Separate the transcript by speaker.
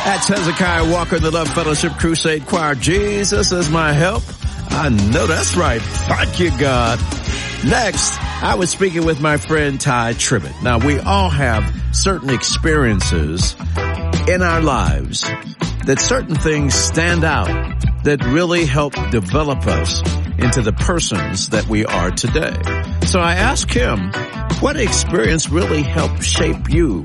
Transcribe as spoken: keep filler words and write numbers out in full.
Speaker 1: That's Hezekiah Walker, the Love Fellowship Crusade Choir. Jesus is my help. I know that's right. Thank you, God. Next, I was speaking with my friend Ty Tribbett. Now, we all have certain experiences in our lives that certain things stand out that really help develop us into the persons that we are today. So I asked him, what experience really helped shape you